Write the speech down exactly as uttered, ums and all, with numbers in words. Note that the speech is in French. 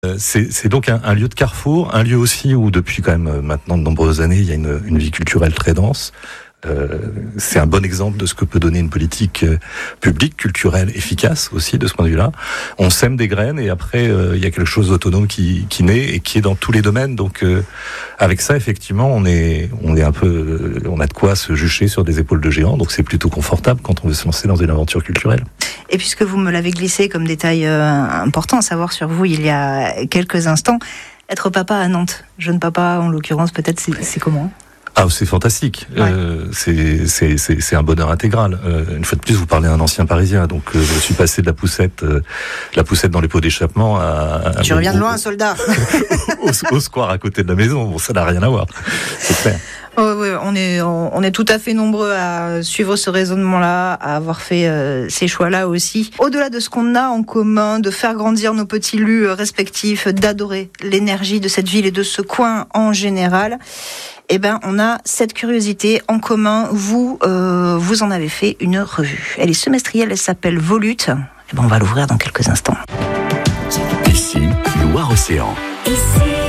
C'est, c'est donc un, un lieu de carrefour, un lieu aussi où depuis quand même maintenant de nombreuses années, il y a une, une vie culturelle très dense. Euh, c'est un bon exemple de ce que peut donner une politique euh, publique, culturelle, efficace aussi de ce point de vue-là. On sème des graines et après euh, il y a quelque chose d'autonome qui, qui naît et qui est dans tous les domaines. Donc euh, avec ça, effectivement, on est, on est un peu, euh, on a de quoi se jucher sur des épaules de géants. Donc c'est plutôt confortable quand on veut se lancer dans une aventure culturelle. Et puisque vous me l'avez glissé comme détail euh, important à savoir sur vous il y a quelques instants, être papa à Nantes, jeune papa en l'occurrence, peut-être c'est, c'est comment ? Ah, c'est fantastique. Ouais. Euh, c'est, c'est, c'est, c'est un bonheur intégral. Euh, une fois de plus, vous parlez à un ancien Parisien. Donc, euh, je suis passé de la poussette, euh, la poussette dans les pots d'échappement à. à tu reviens de loin, soldat. au, au square à côté de la maison. Bon, ça n'a rien à voir. C'est clair. Oh, oui, on est, on est tout à fait nombreux à suivre ce raisonnement-là, à avoir fait euh, ces choix-là aussi. Au-delà de ce qu'on a en commun, de faire grandir nos petits lus respectifs, d'adorer l'énergie de cette ville et de ce coin en général, eh ben, on a cette curiosité en commun. Vous, euh, vous en avez fait une revue. Elle est semestrielle, elle s'appelle Volute. Eh ben, on va l'ouvrir dans quelques instants. Ici, Loire Océan. Ici.